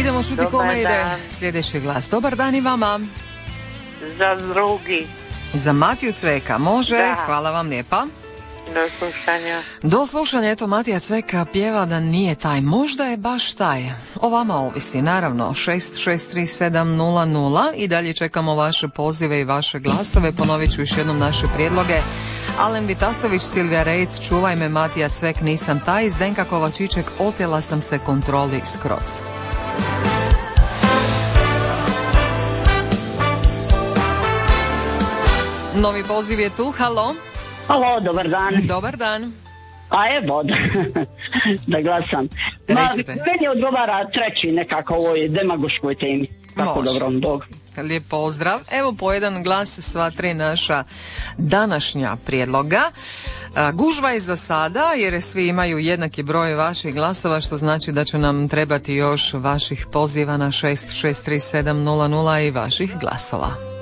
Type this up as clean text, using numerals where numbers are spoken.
Idemo čuti kome ide sljedeći glas. Dobar dan i vama. Za drugi. Za Matiju Cveka, može? Da. Hvala vam lijepa. Do slušanja. Do slušanja, eto Matija Cveka pjeva da nije taj, možda je baš taj. O vama ovisi, naravno, 663700 i dalje čekamo vaše pozive i vaše glasove. Ponovit ću još jednom naše prijedloge. Alen Vitasović, Silvija Rejc, Čuvaj me, Matija Cvek, Nisam taj, Zdenka Kovačiček, Otela sam se kontroli skroz. Novi poziv je tu, halo. Halo, dobar dan. Dobar dan. A evo, da glasam. Meni odgovara treći nekako ovoj demagoškoj temi. Tako dobrom Bog. Lijep pozdrav. Evo po jedan glas sva tri naša današnja prijedloga. Gužva je za sada jer svi imaju jednaki broj vaših glasova, što znači da će nam trebati još vaših poziva na 663700 i vaših glasova.